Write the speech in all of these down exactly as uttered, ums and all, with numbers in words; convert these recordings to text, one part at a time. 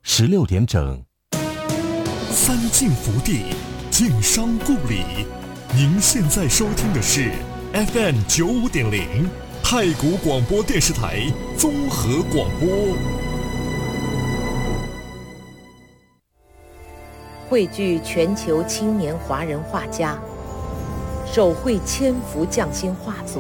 十六点整。 三晋福地，晋商故里。您现在收听的是 F M 九五点零太谷广播电视台综合广播。 汇聚全球青年华人画家，手绘千幅匠心画作。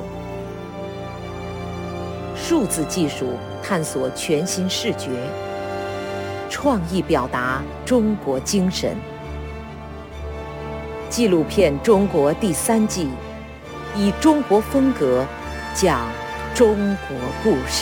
数字技术探索全新视觉，创意表达中国精神。纪录片《中国》第三季，以中国风格讲中国故事。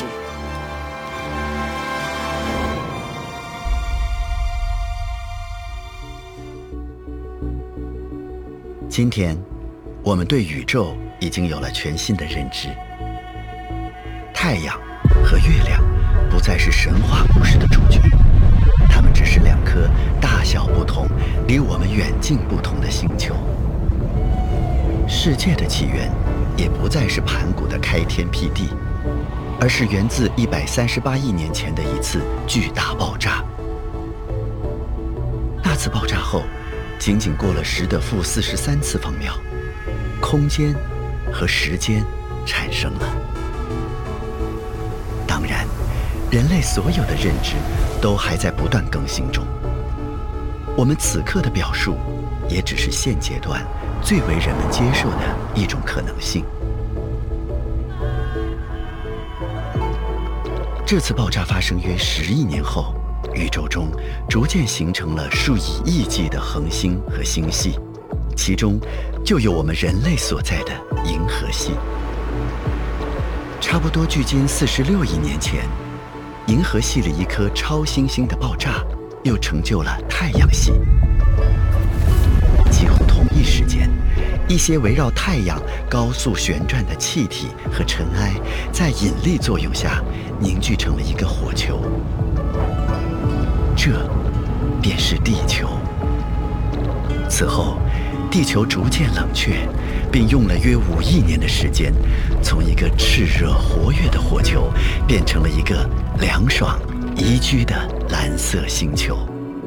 今天，我们对宇宙已经有了全新的认知。太阳和月亮不再是神话故事的主角，它们只是两颗大小不同、离我们远近不同的星球。世界的起源也不再是盘古的开天辟地，而是源自一百三十八亿年前的一次巨大爆炸。那次爆炸后，仅仅过了十的负四十三次方秒，空间和时间产生了。当然，人类所有的认知都还在不断更新中。我们此刻的表述，也只是现阶段最为人们接受的一种可能性。这次爆炸发生约十亿年后，宇宙中逐渐形成了数以亿计的恒星和星系，其中就有我们人类所在的银河系。差不多距今四十六亿年前，银河系里一颗超新星的爆炸，又成就了太阳系。几乎同一时间，一些围绕太阳高速旋转的气体和尘埃，在引力作用下凝聚成了一个火球。这便是地球。此后，地球逐渐冷却，并用了约五亿年的时间，从一个炽热活跃的火球，变成了一个凉爽宜居的蓝色星球。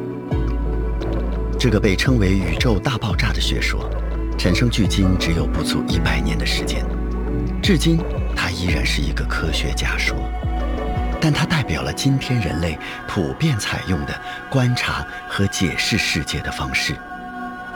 这个被称为宇宙大爆炸的学说，产生距今只有不足一百年的时间，至今它依然是一个科学假说。但它代表了今天人类普遍采用的观察和解释世界的方式。